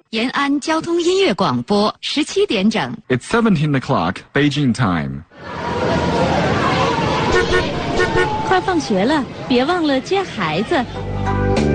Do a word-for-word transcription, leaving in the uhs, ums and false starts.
延安交通音乐广播，十七点整。 It's seventeen o'clock, Beijing time. 快放学了，别忘了接孩子。